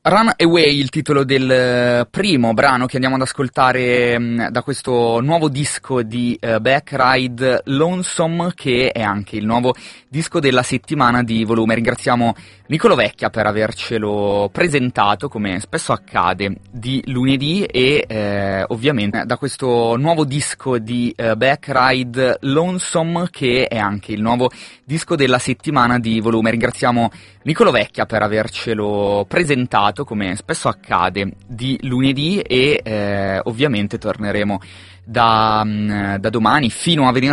Run Away, il titolo del primo brano che andiamo ad ascoltare da questo nuovo disco di Backride Lonesome, che è anche il nuovo disco della settimana di Volume. Ringraziamo Nicolo Vecchia per avercelo presentato, come spesso accade, di lunedì e ovviamente da questo nuovo disco di Backride Lonesome, che è anche il nuovo disco della settimana di Volume. Ringraziamo Nicolo Vecchia per avercelo presentato, come spesso accade, di lunedì e ovviamente torneremo da domani fino a venerdì